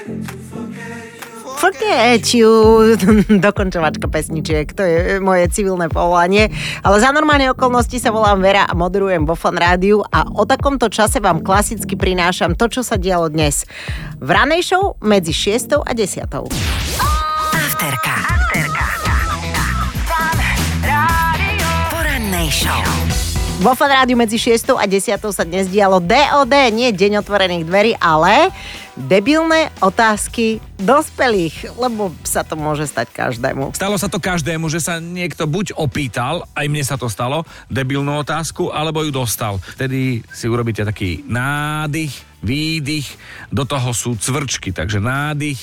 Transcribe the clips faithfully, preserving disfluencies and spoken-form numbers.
Forget you, dokončovačka pesničiek, to je moje civilné povolanie, ale za normálne okolnosti sa volám Vera a moderujem vo Fan Rádiu a o takomto čase vám klasicky prinášam to, čo sa dialo dnes. V ranej show medzi šiestou a desiatou. Afterka. Afterka. Fan Rádio. Porannej show. Vo Fan Rádiu medzi šiestou a desiatou sa dnes dialo dé ó dé, nie deň otvorených dverí, ale debilné otázky dospelých, lebo sa to môže stať každému. Stalo sa to každému, že sa niekto buď opýtal, aj mne sa to stalo, debilnú otázku, alebo ju dostal. Vtedy si urobíte taký nádych, výdych, do toho sú cvrčky, takže nádych,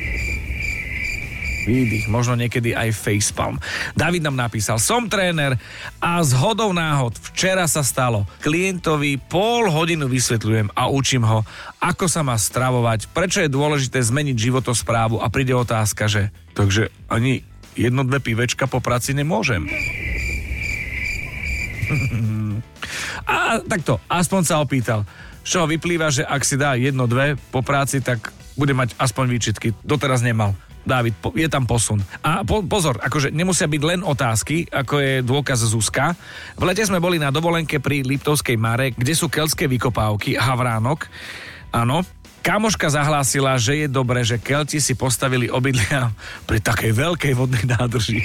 výdych, možno niekedy aj facepalm. David nám napísal, som tréner a z hodou náhod včera sa stalo. Klientovi pol hodinu vysvetľujem a učím ho, ako sa má stravovať, prečo je dôležité zmeniť životosprávu a príde otázka, že takže ani jedno, dve pivečka po práci nemôžem. A takto, aspoň sa opýtal. Z čoho vyplýva, že ak si dá jedno, dve po práci, tak bude mať aspoň výčitky. Doteraz nemal. Dávid, je tam posun. A po, pozor, akože nemusia byť len otázky, ako je dôkaz Zuzka. V lete sme boli na dovolenke pri Liptovskej Mare, kde sú keľtské vykopávky, Havránok. Áno, kamoška zahlásila, že je dobré, že Kelti si postavili obydlia pri takej veľkej vodnej nádrži.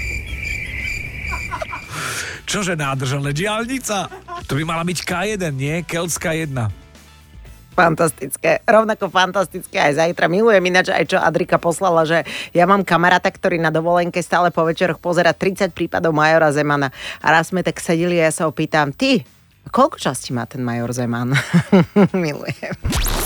Čože nádrž, ale diaľnica? To by mala byť ká jeden, nie? Keltská jedna. Fantastické, rovnako fantastické aj zajtra. Milujem ináč aj čo Adrika poslala, že ja mám kamaráta, ktorý na dovolenke stále po večeroch pozerá tridsať prípadov Majora Zemana. A raz sme tak sedeli a ja sa opýtam, ty, koľko častí má ten Major Zeman? Milujem.